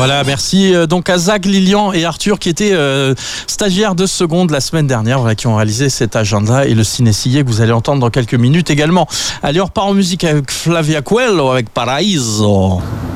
Voilà, merci donc à Zach, Lilian et Arthur qui étaient stagiaires de seconde la semaine dernière, voilà, qui ont réalisé cet agenda et le ciné-sillé que vous allez entendre dans quelques minutes également. Allez, on repart en musique avec Flavia Coelho avec Paraíso.